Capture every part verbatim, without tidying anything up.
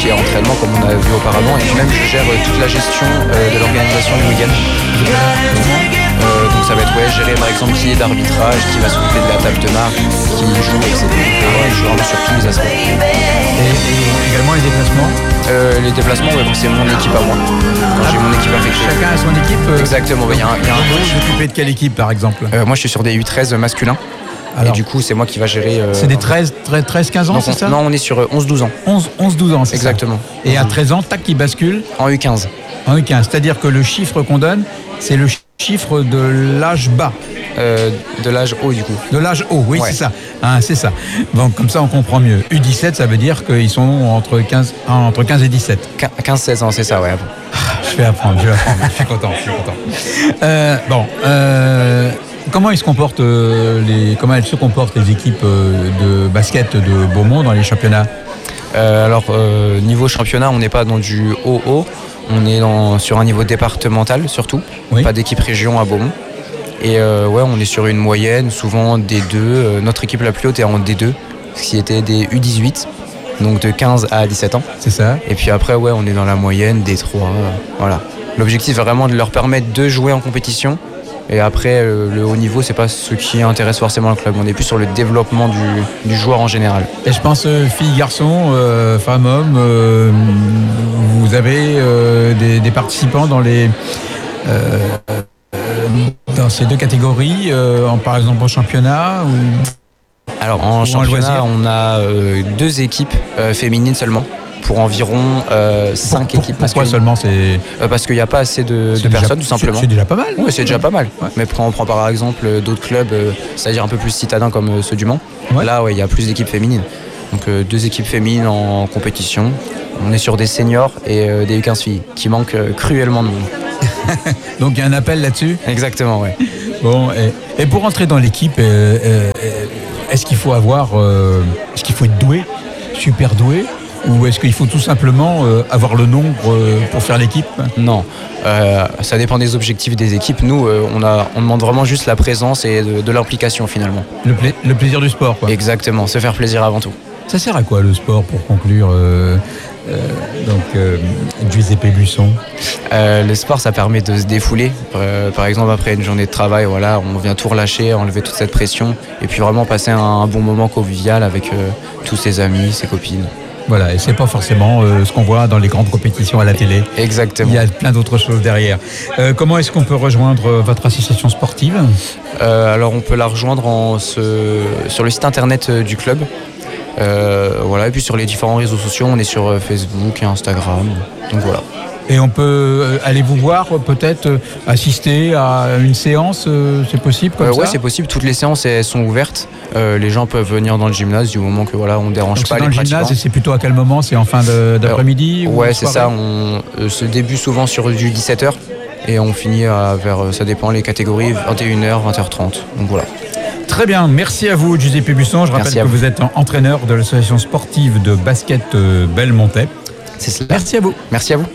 partie entraînement comme on a vu auparavant, et puis même je gère toute la gestion euh, de l'organisation du week-end. Euh, donc ça va être ouais, gérer par exemple qui est d'arbitrage, qui va s'occuper de la table de marque, qui joue, et cetera. Ouais, je joue vraiment sur tous les aspects. Et, et également les déplacements euh, Les déplacements, ouais, bon, c'est mon équipe à moi. Quand j'ai mon équipe affectée. Chacun a son équipe euh, Exactement, il ouais, y, y a un coach. Vous vous occupez de quelle équipe par exemple? euh, Moi je suis sur des U treize masculins. Alors, et du coup c'est moi qui va gérer... Euh, c'est des treize quinze ans, donc, c'est on, ça? Non, on est sur onze douze ans. onze douze ans, c'est exactement. Ça. Et à treize ans, tac, il bascule en U quinze. En U quinze, c'est-à-dire que le chiffre qu'on donne, c'est le chiffre de l'âge bas. Euh, de l'âge haut du coup. De l'âge haut, oui, ouais. c'est ça. Hein, c'est ça. Donc comme ça on comprend mieux. U dix-sept, ça veut dire qu'ils sont entre quinze, entre quinze et dix-sept. quinze seize ans, c'est ça, ouais. Ah, je vais apprendre, je vais apprendre. Je suis content, je suis content. Euh, bon, euh, comment ils se comportent euh, les, comment elles se comportent les équipes euh, de basket de Beaumont dans les championnats? euh, Alors euh, niveau championnat, on n'est pas dans du haut haut. On est dans, sur un niveau départemental surtout, oui. Pas d'équipe région à Beaumont. Et euh, ouais, on est sur une moyenne, souvent D deux. Euh, notre équipe la plus haute est en D deux, ce qui était des U dix-huit, donc de quinze à dix-sept ans. C'est ça. Et puis après, ouais, on est dans la moyenne D trois. Euh, voilà. L'objectif est vraiment de leur permettre de jouer en compétition. Et après, euh, le haut niveau, c'est pas ce qui intéresse forcément le club. On est plus sur le développement du, du joueur en général. Et je pense, euh, filles, garçons, euh, femmes, hommes, euh, vous avez euh, des, des participants dans les... Euh, dans ces deux catégories, euh, en, par exemple au championnat ou... Alors en ou championnat, on a euh, deux équipes euh, féminines seulement, pour environ euh, cinq pour, équipes. Pourquoi seulement c'est... euh, Parce qu'il n'y a pas assez de, de personnes, tout simplement. C'est, c'est déjà pas mal. Oui, c'est déjà pas mal. Ouais. Mais on prend par exemple d'autres clubs, euh, c'est-à-dire un peu plus citadins comme euh, ceux du Mans. Ouais. Là, ouais, il y a plus d'équipes féminines. Donc euh, deux équipes féminines en compétition. On est sur des seniors et euh, des U quinze filles, qui manquent euh, cruellement de monde. Donc il y a un appel là-dessus? Exactement, ouais. Bon, et, et pour entrer dans l'équipe, euh, euh, est-ce qu'il faut avoir, euh, est-ce qu'il faut être doué, super doué, ou est-ce qu'il faut tout simplement euh, avoir le nombre euh, pour faire l'équipe? Non, euh, ça dépend des objectifs des équipes. Nous, euh, on, a, on demande vraiment juste la présence et de, de l'implication finalement. Le, pla- le plaisir du sport, quoi. Exactement, se faire plaisir avant tout. Ça sert à quoi le sport pour conclure euh, euh, donc euh, Giuseppe Buisson? euh, Le sport, ça permet de se défouler. Euh, par exemple, après une journée de travail, voilà, on vient tout relâcher, enlever toute cette pression, et puis vraiment passer un, un bon moment convivial avec euh, tous ses amis, ses copines. Voilà, et c'est pas forcément euh, ce qu'on voit dans les grandes compétitions à la télé. Exactement. Il y a plein d'autres choses derrière. Euh, comment est-ce qu'on peut rejoindre votre association sportive? euh, Alors, on peut la rejoindre en, ce, sur le site internet du club. Euh, voilà, et puis sur les différents réseaux sociaux, on est sur Facebook et Instagram. Donc voilà. Et on peut aller vous voir, peut-être assister à une séance, c'est possible comme euh, ça? Oui, c'est possible. Toutes les séances elles sont ouvertes. Euh, les gens peuvent venir dans le gymnase du moment que voilà, on dérange donc pas c'est les dans le gymnase, et c'est plutôt à quel moment? C'est en fin de, d'après-midi? euh, ou Ouais, c'est ça. On euh, se débute souvent sur du dix-sept heures et on finit à, vers, ça dépend les catégories, vingt et une heures, vingt heures trente. Donc voilà. Très bien, merci à vous Giuseppe Buisson. Je rappelle que vous. vous êtes entraîneur de l'association sportive de basket Belmontais. C'est cela. Merci à vous. Merci à vous.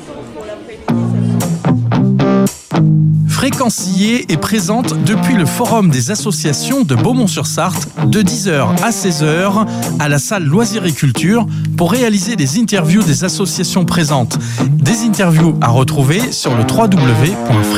Fréquencier est présente depuis le Forum des associations de Beaumont-sur-Sarthe de dix heures à seize heures à la salle Loisirs et Culture pour réaliser des interviews des associations présentes. Des interviews à retrouver sur le w w w point